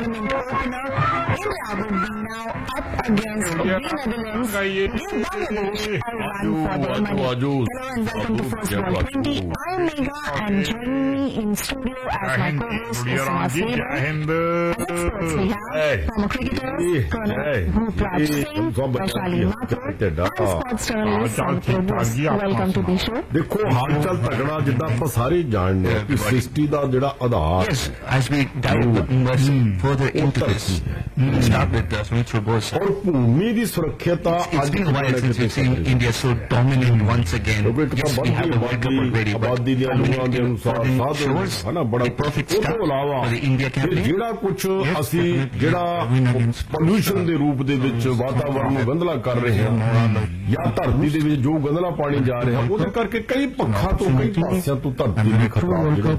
tournament opener. India would be now up against the Netherlands. Give Bangladesh a run for their money. Hello and welcome to First Ball 20. I'm Megha and joining me in studio as my co-host is Thomas Weber. As experts we have former cricketers, Colonel Rupraj Singh, Vaishali Mathur and sports journalist Sanjay Bose. Welcome to the show. देखो हाल चाल तगड़ा जिदा आप सारे जानने कि सृष्टि का जिहड़ा आधार as we dive further into this, start with Sanjay Bose. और भूमि की सुरक्षता It's been a while since we've seen India so dominant once again. Yes, we have the World Cup already, but shows a perfect start for the India campaign. ਜਿਹੜਾ ਕੁਝ ਅਸੀਂ ਜਿਹੜਾ pollution ਦੇ ਰੂਪ ਦੇ ਵਿੱਚ ਵਾਤਾਵਰਣ ਨੂੰ ਗੰਧਲਾ ਕਰ ਰਹੇ ਹਾਂ ਜਾਂ ਧਰਤੀ ਦੇ ਵਿੱਚ ਜੋ ਗੰਧਲਾ ਪਾਣੀ ਜਾ ਰਿਹਾ ਉਹਦੇ ਕਰਕੇ ਕਈ ਪੱਖਾਂ ਤੋਂ ਕਈ ਪਾਸਿਆਂ ਤੋਂ ਧਰਤੀ ਦੀ ਖਤਰਾ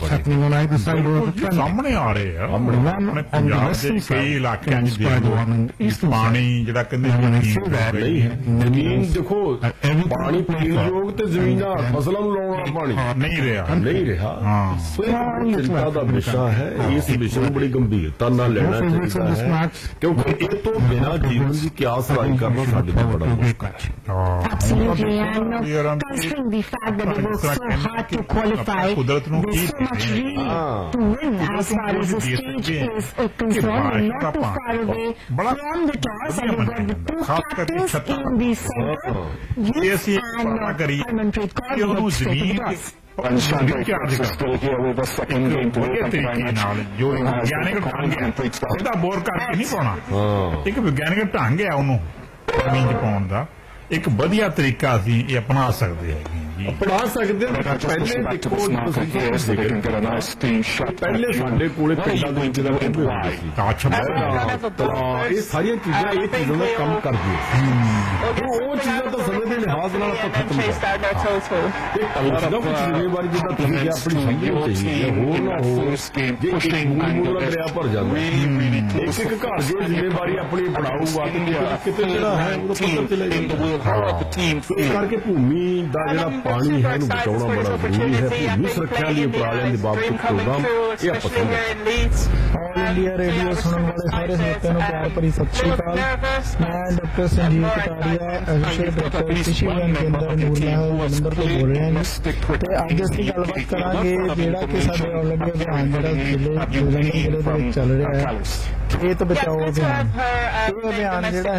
ਸਾਹਮਣੇ ਆ ਰਹੇ ਆ ਆਪਣੇ ਪੰਜਾਬ ਦੇ ਕਈ ਇਲਾਕਿਆਂ ਚ ਇਸ ਪਾਣੀ ਜਿਹੜਾ ਕਹਿੰਦੇ ਨਹੀਂ ਹੈ ਜ਼ਮੀਨ ਦੇਖੋ ਪਾਣੀ ਪੀਣ ਯੋਗ ਤੇ ਜ਼ਮੀਨਾਂ ਫਸਲਾਂ ਨੂੰ ਲਾਉਣ ਵਾਲਾ ਪਾਣੀ ਨਹੀਂ ਰਿਹਾ ਚਿੰਤਾ ਦਾ ਵਿਸ਼ਾ ਹੈ ਇਸ ਵਿਸ਼ੇ ਨੂੰ ਬੜੀ ਗੰਭੀਰਤਾ ਨਾਲ ਲੈਣਾ ਚਾਹੀਦਾ ਹੈ ਕਿਉਂਕਿ ਇਹ ਤੋਂ ਬਿਨਾਂ ਜੀਵਨ ਦੀ ਕਿਆਸ ਰਾਈ ਕਰਨਾ ਸਾਡੇ ਲਈ ਬੜਾ ਮੁਸ਼ਕਲ ਹੈ Absolutely, and considering the fact that they work so hard to qualify, there's so much really to win as far as the stage is concerned, and not too far away from the toss, and you've got the two captains in the center, Youth and Harmanpreet Kaur, who have taken the toss. still here with us in game ਤਰੀਕੇ ਨਾਲ ਜੋ ਵਿਗਿਆਨਿਕ ਢੰਗ ਹੈ ਉਹਦਾ bore ਕਰਕੇ ਨਹੀਂ ਪਾਉਣਾ ਇੱਕ ਵਿਗਿਆਨਿਕ ਢੰਗ ਹੈ ਉਹਨੂੰ ਜ਼ਮੀਨ 'ਚ ਪਾਉਣ ਦਾ ਇੱਕ ਵਧੀਆ ਤਰੀਕਾ ਅਸੀਂ ਇਹ ਅਪਣਾ ਸਕਦੇ ਹੈਗੇ ਅਪਣਾ ਸਕਦੇ ਹਾਂ ਪਹਿਲੇ ਦੇਖੋ ਪਹਿਲੇ ਸਾਡੇ ਕੋਲੇ ਪਿੰਡਾਂ ਦੇ ਵਿੱਚ ਇਹ ਸਾਰੀਆਂ ਚੀਜ਼ਾਂ ਇਹ ਚੀਜ਼ਾਂ ਦਾ ਕੰਮ ਕਰਦੀਆਂ ਉਹ ਚੀਜ਼ਾਂ ਤਾਂ ਸਮੇਂ ਦੇ ਲਿਹਾਜ਼ ਨਾਲ ਆਪਾਂ ਖਤਮ ਕਰ ਇਹ ਕਲਰ ਕੁਝ ਜ਼ਿੰਮੇਵਾਰੀ ਜਿੱਦਾਂ ਤੁਸੀਂ ਕਿਹਾ ਆਪਣੀ ਸਮਝਣੀ ਚਾਹੀਦੀ ਹੈ ਹੋਰ ਨਾ ਹੋਰ ਜੇ ਮੂਲ ਦਰਿਆ ਭਰ ਜਾਂਦਾ ਇੱਕ ਇੱਕ ਘਰ ਜੇ ਜ਼ਿੰਮੇਵਾਰੀ ਆਪਣੀ ਬਣਾਊਗਾ ਤੇ ਕਿਤੇ ਜਿਹੜਾ ਹੈ ਉਹ ਪੱਧਰ ਚਲੇ ਜਾਂਦਾ ਇਸ ਕਰਕੇ ਭੂਮੀ ਦਾ ਜਿਹੜਾ ਪਾਣੀ ਹੈ ਇਹਨੂੰ ਬਚਾਉਣਾ ਬੜਾ ਜ਼ਰੂਰੀ ਹੈ ਭੂਮੀ ਸੁਰੱਖਿਆ ਲਈ ਉਪਰਾਲਿਆਂ ਦੇ ਬਾਬਤ ਪ੍ਰੋਗਰਾਮ ਇਹ ਆਪਾਂ ਸਮਝਦੇ ਆਲ ਇੰਡੀਆ ਰੇਡੀਓ ਸੁਣਨ ਵਾਲੇ ਸਾਰੇ ਸਰੋਤਿਆਂ ਨੂੰ ਪਿਆਰ ਭਰੀ ਸਤਿ ਸ਼੍ਰੀ ਅਕਾਲ ਮੈਂ doctor Sanjeev Kataria associate doctor ਕ੍ਰਿਸ਼ੀ ਵਿਗਿਆਨ ਕੇਂਦਰ ਨੂਰਮਹਿਲ ਜਲੰਧਰ ਤੋਂ ਬੋਲ ਰਿਹਾ ਹਾਂ ਤੇ ਅੱਜ ਅਸੀਂ ਗੱਲਬਾਤ ਕਰਾਂਗੇ ਜਿਹੜਾ ਕਿ ਸਾਡੇ ਆਲ ਇੰਡੀਆ ਅਭਿਆਨ ਜਿਹੜਾ ਜ਼ਿਲ੍ਹੇ ਦੇ ਵਿੱਚ ਚੱਲ ਰਿਹਾ ਹੈ ਖੇਤ ਬਚਾਓ ਅਭਿਆਨ ਇਹ ਅਭਿਆਨ ਜਿਹੜਾ